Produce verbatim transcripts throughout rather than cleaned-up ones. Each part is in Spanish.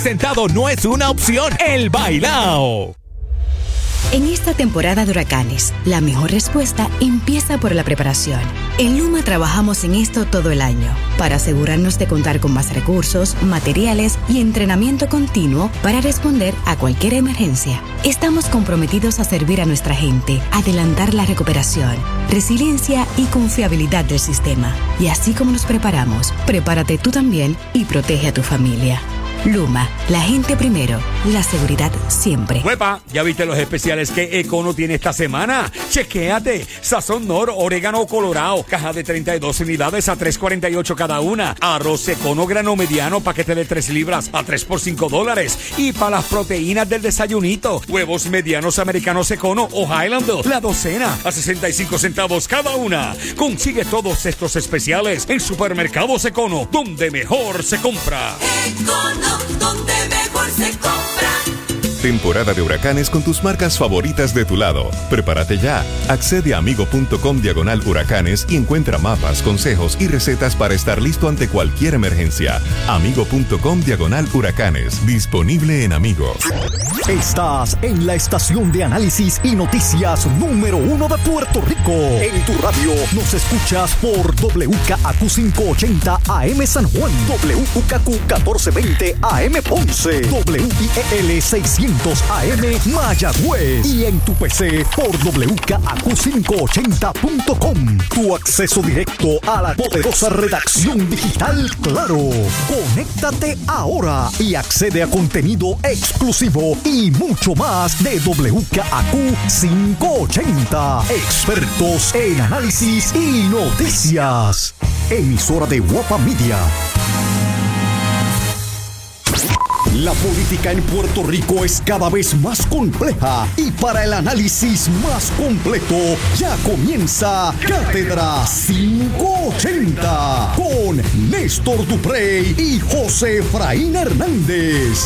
Sentado no es una opción. El bailao. En esta temporada de huracanes, la mejor respuesta empieza por la preparación. En Luma trabajamos en esto todo el año, para asegurarnos de contar con más recursos, materiales y entrenamiento continuo para responder a cualquier emergencia. Estamos comprometidos a servir a nuestra gente, adelantar la recuperación, resiliencia y confiabilidad del sistema. Y así como nos preparamos, prepárate tú también y protege a tu familia. Luma, la gente primero, la seguridad siempre. ¡Huepa! ¿Ya viste los especiales que Econo tiene esta semana? ¡Chequéate! Sazón Nor, orégano colorado, caja de treinta y dos unidades a tres cuarenta y ocho cada una. Arroz Econo grano mediano, paquete de tres libras a tres por cinco dólares. Y para las proteínas del desayunito, huevos medianos americanos Econo o Highlander, la docena a sesenta y cinco centavos cada una. Consigue todos estos especiales en Supermercados Econo, donde mejor se compra. Econo, donde mejor se compra. Temporada de huracanes con tus marcas favoritas de tu lado. Prepárate ya. Accede a amigo.com diagonal huracanes y encuentra mapas, consejos y recetas para estar listo ante cualquier emergencia. Amigo.com diagonal huracanes. Disponible en Amigo. Estás en la estación de análisis y noticias número uno de Puerto Rico. En tu radio nos escuchas por W K A Q quinientos ochenta A M San Juan, W K Q catorce veinte A M Ponce, W I E L seiscientos A M Mayagüez y en tu P C por W K A Q quinientos ochenta punto com. Tu acceso directo a la poderosa redacción digital Claro. Conéctate ahora y accede a contenido exclusivo y mucho más de W K A Q quinientos ochenta. Expertos en análisis y noticias. Emisora de Guapa Media. La política en Puerto Rico es cada vez más compleja y para el análisis más completo ya comienza Cátedra quinientos ochenta con Néstor Duprey y José Efraín Hernández.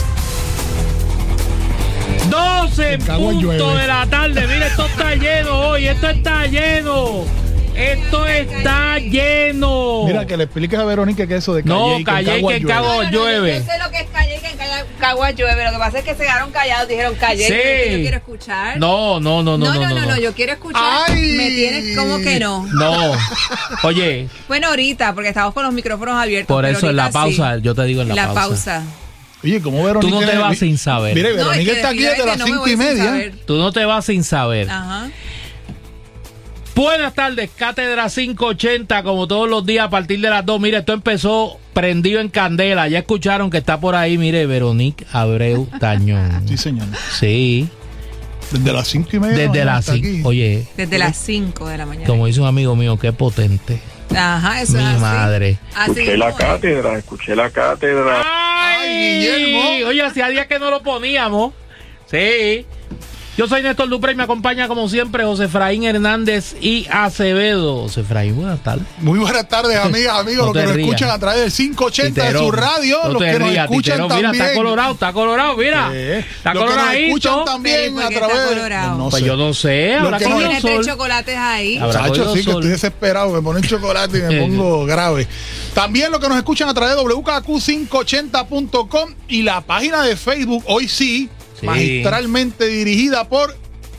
doce en punto de la tarde. Mira, esto está lleno hoy. Esto está lleno. Esto está lleno. Mira, que le expliques a Verónica que eso de Calle no, y Calle que en Cagua llueve. Yo sé lo que es Calle y que en Cagua llueve. Lo que pasa es que se quedaron callados. Dijeron Calle, sí. que yo quiero escuchar. No, no, no, no. No, no, no, no, no, no, yo quiero escuchar. Ay. Me tienes como que no. No. Oye. Bueno, ahorita, porque estamos con los micrófonos abiertos. Por eso en la pausa, sí. yo te digo en la, la pausa. pausa. Oye, ¿cómo Verónica? Tú no te vas sin saber. Mire, No, Verónica es que está aquí desde las no cinco y media. Tú no te vas sin saber. Ajá. Buenas tardes, Cátedra quinientos ochenta, como todos los días a partir de las dos. Mire, esto empezó prendido en candela. Ya escucharon que está por ahí, mire, Veronique Abreu Tañón. Sí, señor. Sí. Desde las cinco y media. Desde las cinco. Oye. Desde las cinco de la mañana. Como dice un amigo mío, qué potente. Ajá, eso Mi es así. madre. Así escuché la cátedra, escuché la cátedra. ¡Ay, Ay, Guillermo! Oye, hacía días que no lo poníamos. Sí. Yo soy Néstor Duprey y me acompaña como siempre José Efraín Hernández y Acevedo. José Efraín, buenas tardes. Muy buenas tardes, amigas, amigos, No los que te nos rías. escuchan a través del quinientos ochenta Titerón. de su radio, No los te que nos rías, escuchan Titerón. también. Mira, está colorado, está colorado, mira. Sí. Está Los que nos coloradito. escuchan también Pero, ¿por a qué está través colorado? No Pues sé. yo no sé, Lo habrá que cogido Tiene sol. tres chocolates ahí. Habrá Chacho, cogido sí, que sol. estoy desesperado, me ponen chocolate y me pongo grave. También los que nos escuchan a través de W K Q quinientos ochenta punto com y la página de Facebook, hoy sí, Sí. magistralmente dirigida por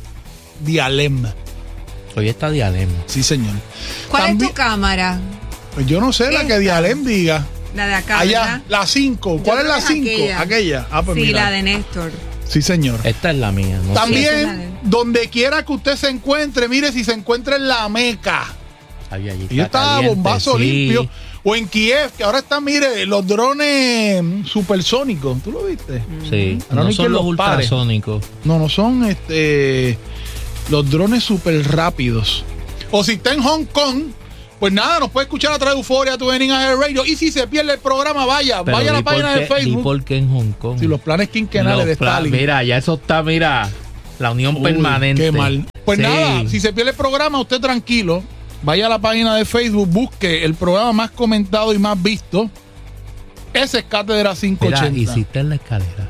Dialem. Hoy está Dialem. Sí, señor. ¿Cuál También- es tu cámara? Pues yo no sé, la que Esta. Dialem diga. La de acá, Allá, ¿verdad? la cinco. ¿Cuál Yo es la creo que cinco? aquella. Aquella. Ah, pues Sí, mira. la de Néstor. Sí, señor. Esta es la mía. No sé. Sí, esa es la También, de- donde quiera que usted se encuentre, mire si se encuentra en la Meca. Había allí, Y está caliente, bombazo sí. limpio. O en Kiev, que ahora están, mire, los drones supersónicos. ¿Tú lo viste? Sí. Ahora No hay son quien los los pare. ultrasónicos. No, no son este los drones super rápidos. O si está en Hong Kong, pues nada, nos puede escuchar a través de Euforia, tu Venning a Radio. Y si se pierde el programa, vaya, Pero vaya a la di por página qué- de Facebook. di por qué en Hong Kong. Si los planes quinquenales Los de pla- Stalin. Mira, ya eso está, mira, la unión Uy, permanente. qué mal. Pues Sí. nada, si se pierde el programa, usted tranquilo. Vaya a la página de Facebook, busque el programa más comentado y más visto. Ese es Cátedra quinientos Mira, ochenta. y si está en la escalera.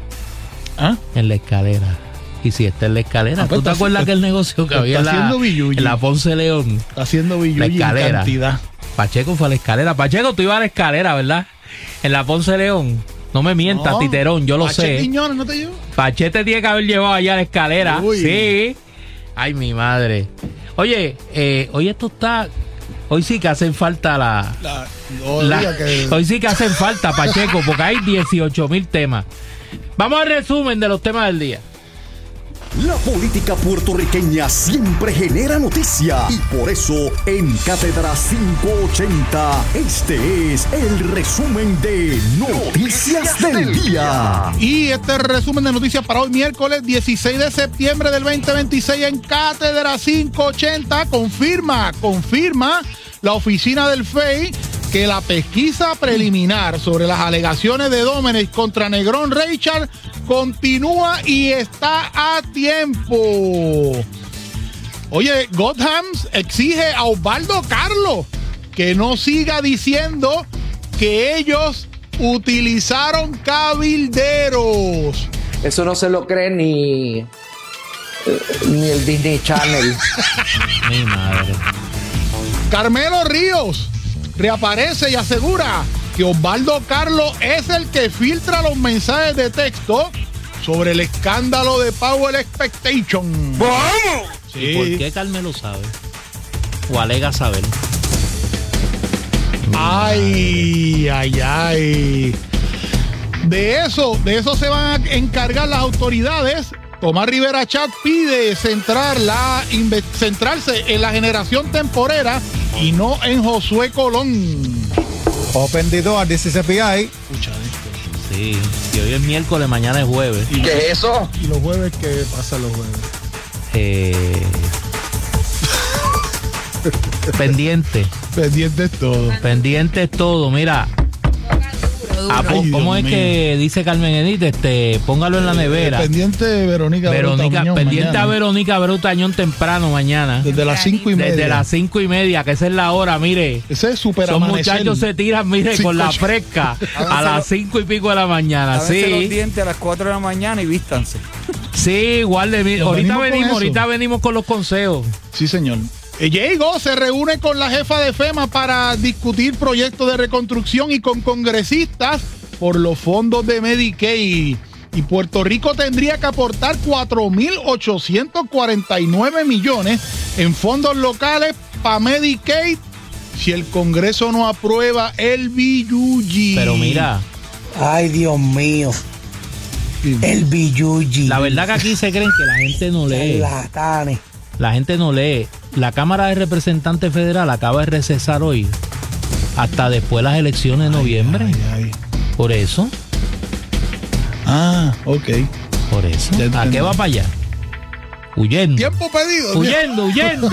¿Ah? En la escalera. Y si está en la escalera. Ah, pues ¿Tú te está acuerdas haciendo- que el negocio que está había en la, haciendo billuyi. en la Ponce León? Está haciendo billuyi La en escalera. cantidad. Pacheco fue a la escalera. Pacheco, tú ibas a la escalera, ¿verdad? En la Ponce León. No me mientas, No. Titerón, yo lo Pachete sé. Quiñones, ¿no te llevó? Pachete tiene que haber llevado allá a la escalera. Uy. Sí. Ay, mi madre. Oye, eh, hoy esto está... Hoy sí que hacen falta la... La- no, la- diga que- Hoy sí que hacen falta, Pacheco, porque hay dieciocho mil temas. Vamos al resumen de los temas del día. La política puertorriqueña siempre genera noticia y por eso en Cátedra quinientos ochenta este es el resumen de Noticias del Día. Y este resumen de noticias para hoy, miércoles dieciséis de septiembre del veinte veintiséis en Cátedra quinientos ochenta. Confirma, confirma la oficina del F E I que la pesquisa preliminar sobre las alegaciones de Domenech contra Negrón Richard continúa y está a tiempo. Oye, Gothams exige a Osvaldo Carlos que no siga diciendo que ellos utilizaron cabilderos. Eso no se lo cree ni, eh, ni el Disney Channel. Mi madre. Carmelo Ríos reaparece y asegura que Osvaldo Carlos es el que filtra los mensajes de texto sobre el escándalo de Power Expectation. ¡Vamos! ¿Y por qué Carmelo sabe? O alega saber. Ay, ay, ay. De eso, de eso se van a encargar las autoridades. Tomás Rivera Chat pide centrar la, inve- centrarse en la generación temporera y no en Josué Colón. Open the door, this is F B I. Escucha esto. Sí, que hoy es miércoles, mañana es jueves. ¿Qué es eso? ¿Y los jueves qué pasa los jueves? Eh, pendiente. Pendiente es todo. Pendiente es todo, mira. Ah, po- Ay, ¿Cómo Dios es mío. que dice Carmen Edith? Este, póngalo en la nevera. Pendiente de Verónica Verónica, Brutañón pendiente mañana. a Verónica Brutañón temprano mañana. Desde las cinco y media. Desde las cinco y media, que esa es la hora, mire. Ese es súper Esos amanecer. muchachos se tiran, mire, Cinco, con la ocho. fresca a las cinco y pico de la mañana. Lávense los Sí, dientes a las cuatro de la mañana y vístanse. sí, igual de mí. Nos Ahorita venimos con venimos, eso. ahorita venimos con los consejos. Sí, señor. Diego se reúne con la jefa de FEMA para discutir proyectos de reconstrucción y con congresistas por los fondos de Medicaid. Y Puerto Rico tendría que aportar cuatro mil ochocientos cuarenta y nueve millones en fondos locales para Medicaid si el Congreso no aprueba el billuyi. Pero mira, Ay, Dios mío. El billuyi. la verdad que aquí se creen que la gente no lee. Charlatanes. La gente no lee. La Cámara de Representantes Federal acaba de recesar hoy hasta después de las elecciones de noviembre. Ay, ay. Por eso, Ah, ok. por eso. Ya ¿A entendí. qué va para allá? Huyendo. Tiempo pedido. Huyendo, huyendo.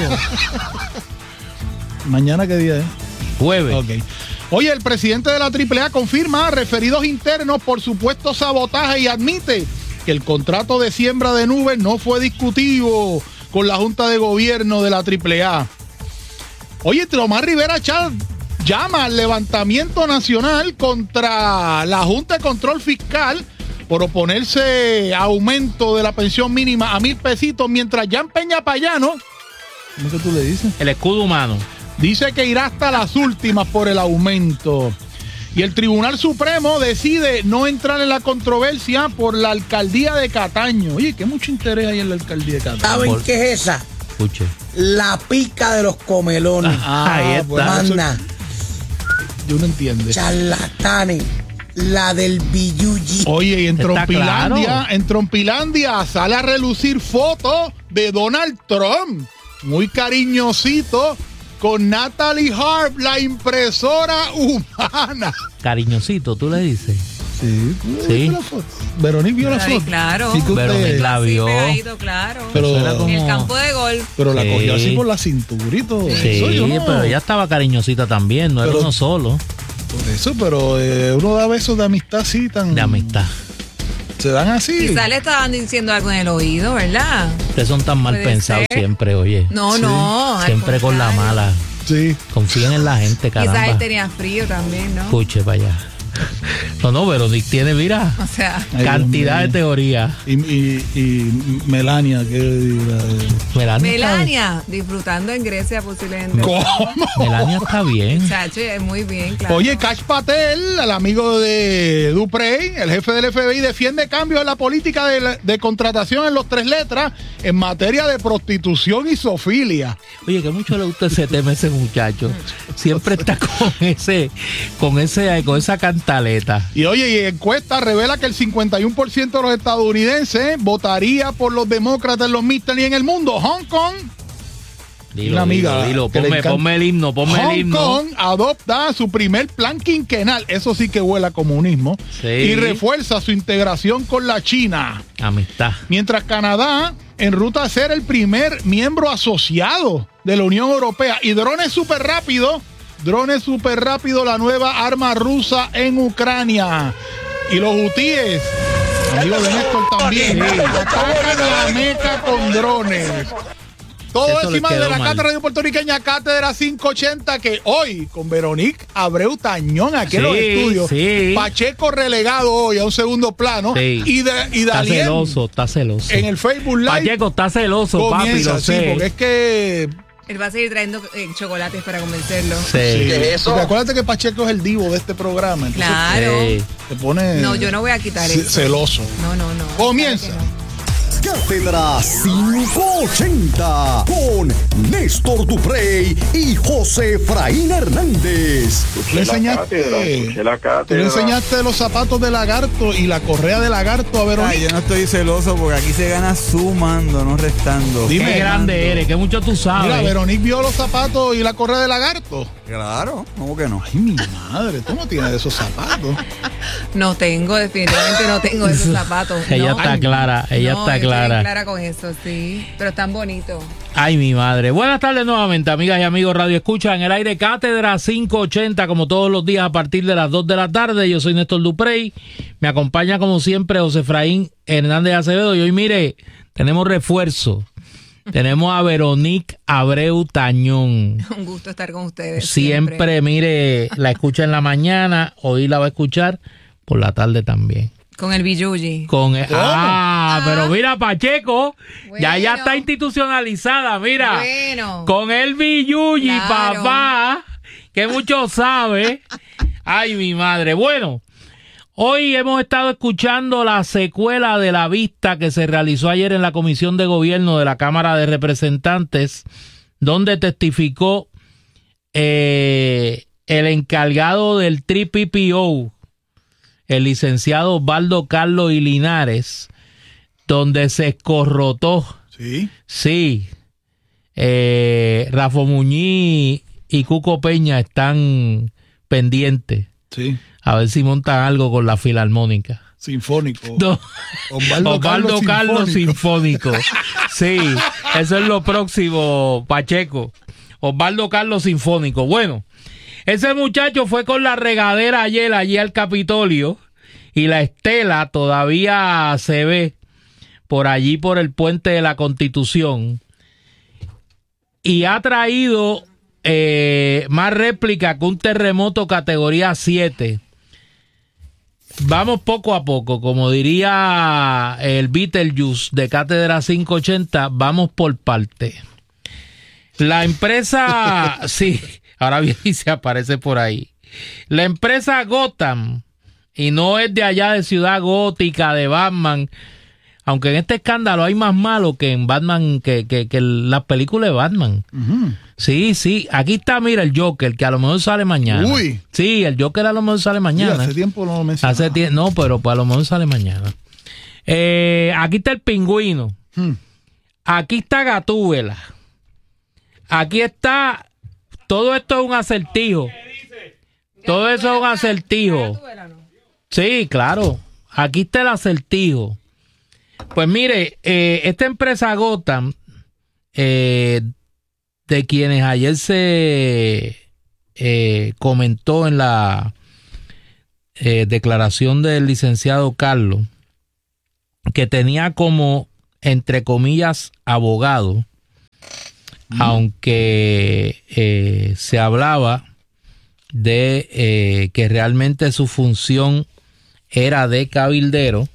Mañana qué día es. Jueves. Ok. Oye, el presidente de la Triple A confirma referidos internos por supuesto sabotaje y admite que el contrato de siembra de nubes no fue discutido con la Junta de Gobierno de la Triple A. Oye, Tomás Rivera Chat llama al levantamiento nacional contra la Junta de Control Fiscal por oponerse a aumento de la pensión mínima a mil pesitos, mientras Jan Peña Payano, ¿cómo que tú le dices? El escudo humano. Dice que irá hasta las últimas por el aumento. Y el Tribunal Supremo decide no entrar en la controversia por la alcaldía de Cataño. Oye, que mucho interés hay en la alcaldía de Cataño. ¿Saben qué es esa? Escuche. La pica de los comelones. Ah, Ahí está. bueno, eso- Manda, yo no entiendo. charlatanes. La del billuyi. Oye, y en Está Trompilandia, claro. en Trompilandia sale a relucir fotos de Donald Trump, muy cariñosito, con Natalie Harp, la impresora humana. Cariñosito, tú le dices. Sí, Sí. la foto. Verónica vio la Ay, foto. claro. Sí que usted- Verónica la Sí, vio. pegadito, claro. Pero- Eso era En como- el campo de golf. Pero la Sí. cogió así por la cintura y todo Sí, eso. Yo no- pero ella estaba cariñosita también, no era Pero- uno solo. Por eso, pero eh, uno da besos de amistad así tan. De amistad. Se dan así. Quizás le estaban diciendo algo en el oído, ¿verdad? Ustedes son tan mal Puede pensados ser. siempre, oye. No, Sí. no. al Siempre con la contrario. mala. Sí. Confíen en la gente, Quizás él caramba. tenía frío también, ¿no? Escuche para allá. No, no, Veronique tiene, mira, O sea, cantidad de teorías. Y, y, y Melania, que Melania, Melania, disfrutando en Grecia posiblemente. ¿Cómo? Melania está bien. Chacho, es muy bien, claro. Oye, Kash Patel, el amigo de Duprey, el jefe del F B I, defiende cambios en la política de, de contratación en los tres letras en materia de prostitución y zoofilia. Oye, que mucho le gusta ese tema a ese muchacho. Siempre está con ese, con ese, con esa cantaleta. Y oye, y encuesta revela que el cincuenta y uno por ciento de los estadounidenses votaría por los demócratas en los midterms y en el mundo. Hong Kong. Dilo, Una amiga dilo, dilo. que le Ponme, encanta. ponme el himno, ponme Hong el himno. Kong adopta su primer plan quinquenal, eso sí que huele a comunismo, Sí. y refuerza su integración con la China. Amistad. Mientras Canadá en ruta a ser el primer miembro asociado de la Unión Europea. Y drones súper rápido, drones súper rápido, la nueva arma rusa en Ucrania. Y los hutíes, amigos de Néstor también, atacan la Meca con drones. Todo Eso encima les de quedó la mal. Cátedra Radio Puertorriqueña, Cátedra quinientos ochenta, que hoy con Veronique Abreu Tañón aquí en los Sí, estudios. sí. Pacheco relegado hoy a un segundo plano. Sí. Y, de, y Está Daliel celoso, está celoso. en el Facebook Live Pacheco está celoso, papi, comienza, lo sí, sé. porque es que... Él va a seguir trayendo eh, chocolates para convencerlo. Sí. Sí. Porque acuérdate que Pacheco es el divo de este programa. Entonces Claro. Sí. te pone No, yo no voy a quitar ce- eso. celoso. No, no, no. Comienza. Claro que no. Cátedra quinientos ochenta con Néstor Duprey y José Efraín Hernández. Le Escuché la cátedra, enseñaste, escuché la tú le cátedra. enseñaste los zapatos de lagarto y la correa de lagarto a Ay, Veronique. yo no estoy celoso porque aquí se gana sumando, no restando. Dime. Qué grande eres, que mucho tú sabes. Mira, Veronique vio los zapatos y la correa de lagarto. Claro, ¿cómo que no? Ay, mi madre, tú no tienes de esos zapatos. No tengo, definitivamente no tengo esos zapatos. Ella no. está clara, ella No, está yo estoy clara. bien clara con eso, sí. Pero están bonitos. Ay, mi madre. Buenas tardes nuevamente, amigas y amigos Radio Escucha. En el aire, Cátedra quinientos ochenta, como todos los días a partir de las dos de la tarde. Yo soy Néstor Duprey. Me acompaña, como siempre, José Efraín Hernández Acevedo. Y hoy, mire, tenemos refuerzo. Tenemos a Veronique Abreu Tañón. Un gusto estar con ustedes. Siempre, Siempre. mire, la escucha en la mañana, hoy la va a escuchar por la tarde también. Con el Billuji. Con el- ah, Ah. pero mira, Pacheco, ya ya Bueno. está institucionalizada, mira. Bueno. Con el Billuyi, Claro. papá, que mucho sabe. Ay, mi madre. Bueno, hoy hemos estado escuchando la secuela de la vista que se realizó ayer en la Comisión de Gobierno de la Cámara de Representantes, donde testificó eh, el encargado del tres P P O, el licenciado Osvaldo Carlos y Linares, donde se escorrotó. Sí. Sí. Eh, Rafa Muñiz y Cuco Peña están pendientes. Sí. A ver si montan algo con la filarmónica. Sinfónico. No. Osvaldo, Osvaldo Carlos Sinfónico. Sinfónico. Sí, eso es lo próximo, Pacheco. Osvaldo Carlos Sinfónico. Bueno, ese muchacho fue con la regadera ayer allí al Capitolio y la estela todavía se ve por allí por el puente de la Constitución y ha traído eh, más réplica que un terremoto categoría siete. Vamos poco a poco, como diría el Beetlejuice de Cátedra quinientos ochenta, vamos por parte. La empresa, sí, ahora bien y se aparece por ahí. La empresa Gotham, y no es de allá de Ciudad Gótica, de Batman, aunque en este escándalo hay más malo que en Batman, que, que, que las películas de Batman. Ujú. Sí, sí, aquí está, mira, el Joker, que a lo mejor sale mañana. Uy. Sí, el Joker a lo mejor sale Sí, mañana. hace tiempo no lo mencionaba. Hace tiempo, no, pero pues a lo mejor sale mañana. Eh, aquí está el Pingüino. Hmm. Aquí está Gatúbela. Aquí está. Todo esto es un acertijo. Todo eso es un acertijo. Sí, claro. Aquí está el acertijo. Pues mire, eh, esta empresa Gotham, eh, de quienes ayer se eh, comentó en la eh, declaración del licenciado Carlos, que tenía como, entre comillas, abogado, mm. aunque eh, se hablaba de eh, que realmente su función era de cabildero,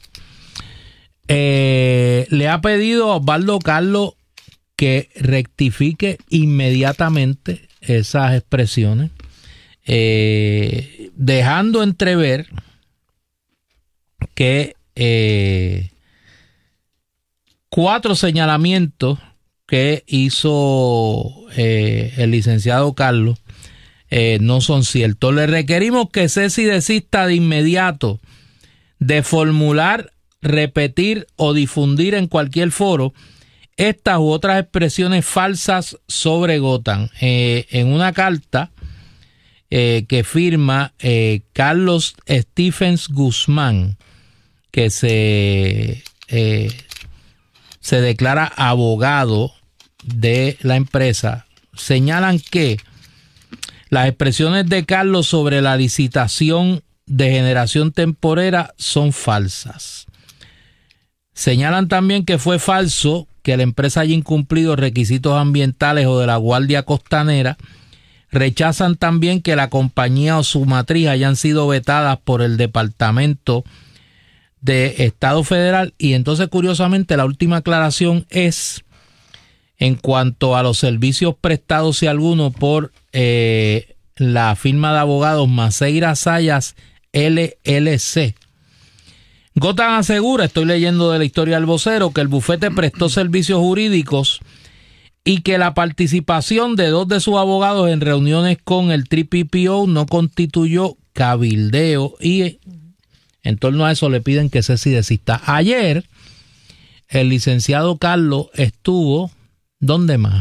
eh, le ha pedido a Osvaldo Carlos que rectifique inmediatamente esas expresiones, eh, dejando entrever que eh, cuatro señalamientos que hizo eh, el licenciado Carlos eh, no son ciertos. Le requerimos que cese y desista de inmediato de formular, repetir o difundir en cualquier foro estas u otras expresiones falsas sobre Gotham. Eh, en una carta eh, que firma eh, Carlos Stephens Guzmán, que se, eh, se declara abogado de la empresa, señalan que las expresiones de Carlos sobre la licitación de generación temporera son falsas. Señalan también que fue falso que la empresa haya incumplido requisitos ambientales o de la Guardia Costanera. Rechazan también que la compañía o su matriz hayan sido vetadas por el Departamento de Estado Federal. Y entonces, curiosamente, la última aclaración es en cuanto a los servicios prestados, si alguno, por eh, la firma de abogados Maceira Sayas L L C. Gotham asegura, estoy leyendo de la historia del vocero, que el bufete prestó servicios jurídicos y que la participación de dos de sus abogados en reuniones con el T P P O no constituyó cabildeo, y en torno a eso le piden que cese y desista. Ayer el licenciado Carlos estuvo, ¿dónde más?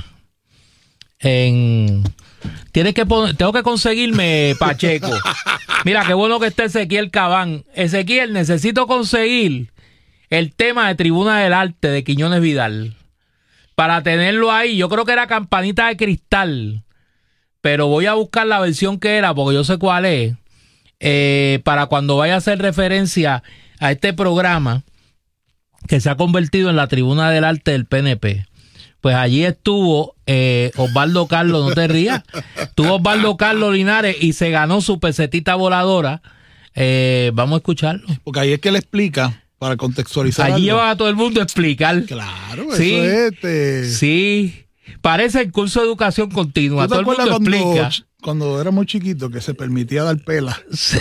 En... Tienes que poner, tengo que conseguirme, Pacheco. Mira, qué bueno que está Ezequiel Cabán. Ezequiel, necesito conseguir el tema de Tribuna del Arte de Quiñones Vidal para tenerlo ahí. Yo creo que era Campanita de Cristal, pero voy a buscar la versión que era, porque yo sé cuál es, eh, para cuando vaya a hacer referencia a este programa que se ha convertido en la Tribuna del Arte del P N P. Pues allí estuvo eh, Osvaldo Carlos, no te rías, estuvo Osvaldo Carlos Linares y se ganó su pesetita voladora. Eh, vamos a escucharlo. Porque ahí es que le explica, para contextualizar. Allí lleva a todo el mundo a explicar. Claro, sí, eso es este... Sí, parece el curso de educación continua. ¿Tú te todo el mundo cuando, explica. Cuando era muy chiquito que se permitía dar pela? Sí.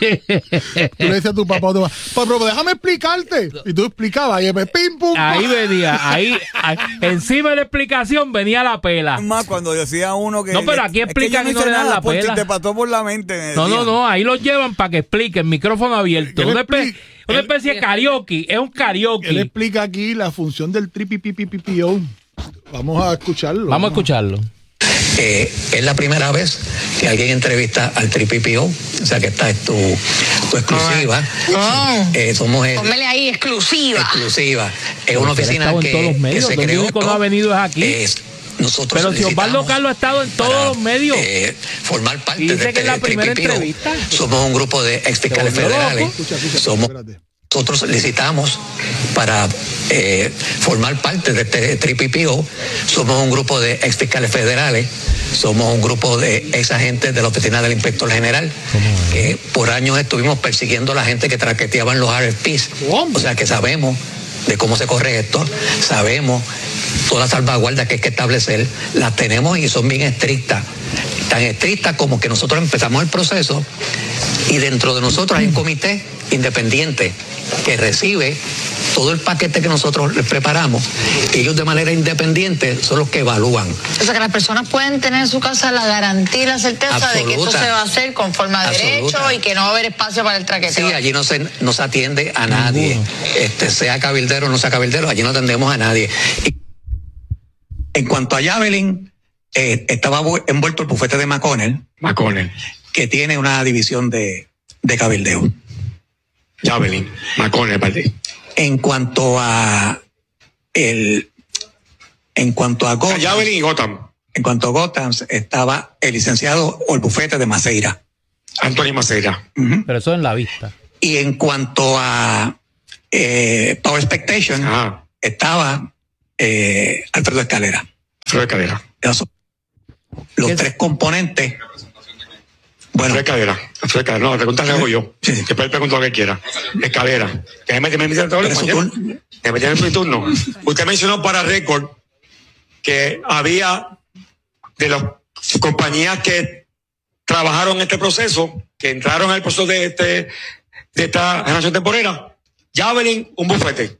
Tú le decías a tu papá, tu papá, pero déjame explicarte. Y tú explicabas, y me pim pum. Ahí venía, ahí, ahí, encima de la explicación venía la pela. Es más, cuando decía uno que. No, pero aquí explican que y no le dan la pela. Te pasó por la mente. No, no, no, ahí los llevan para que expliquen, micrófono abierto. Una, espe una especie de karaoke, es un karaoke. Él explica aquí la función del T P P O. Vamos a escucharlo. Vamos a escucharlo. Eh, es la primera vez que alguien entrevista al T P P O, o sea que esta es tu, tu exclusiva. Oh. Eh, somos el, Póngale ahí, exclusiva. Exclusiva. Es una oficina que, todos los medios, que se creó. creó. No ha venido es aquí. Eh, nosotros pero si Osvaldo Carlos ha estado en todos para, los medios. Eh, formar parte dice de que este es la primera T P P O. Entrevista. Somos un grupo de ex fiscales federales. Escucha, escucha, somos espérate. Nosotros licitamos para eh, formar parte de este T P P O. Somos un grupo de ex fiscales federales, somos un grupo de ex agentes de la Oficina del Inspector General, que por años estuvimos persiguiendo a la gente que traqueteaban los R F Ps. O sea que sabemos de cómo se corre esto, sabemos todas las salvaguardas que hay que establecer, las tenemos y son bien estrictas. Tan estrictas como que nosotros empezamos el proceso y dentro de nosotros hay un comité independiente que recibe todo el paquete que nosotros les preparamos. Ellos de manera independiente son los que evalúan. O sea que las personas pueden tener en su casa la garantía y la certeza Absoluta. de que esto se va a hacer conforme a Absoluta. derecho y que no va a haber espacio para el traqueteo. Sí, allí no se, no se atiende a nadie, este, sea cabildero o no sea cabildero, allí no atendemos a nadie. Y en cuanto a Javelin, eh, estaba envuelto el bufete de McConnell, McConnell, que tiene una división de, de cabildeo. Javelin, McConnell, partido. En cuanto a el, en cuanto a Gotham, Javelin y Gotham. En cuanto a Gotham, estaba el licenciado o el bufete de Maceira. Antonio Maceira. Uh-huh. Pero eso en la vista. Y en cuanto a eh, Power Expectation, ah. estaba eh, Alfredo Escalera. Alfredo Escalera. Los tres componentes Bueno. Escalera. Escalera. No, la pregunta la hago yo. Sí. Después le pregunto lo que quiera. Escalera. Que me metí en todo el turno. Me metí en mi turno. Usted mencionó para récord que había de las compañías que trabajaron en este proceso, que entraron al proceso de este de esta generación temporera, Javelin, un bufete.